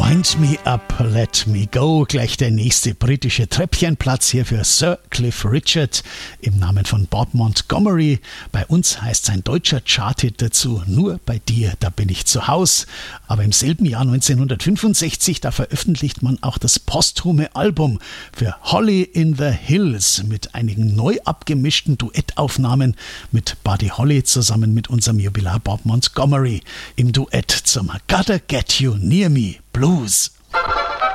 Wind Me Up, Let Me Go. Gleich der nächste britische Treppchenplatz hier für Sir Cliff Richard im Namen von Bob Montgomery. Bei uns heißt sein deutscher Charthit dazu Nur bei dir, da bin ich zu Haus. Aber im selben Jahr 1965, da veröffentlicht man auch das posthume Album für Holly in the Hills mit einigen neu abgemischten Duettaufnahmen mit Buddy Holly zusammen mit unserem Jubilar Bob Montgomery im Duett zum Gotta Get You Near Me Blues.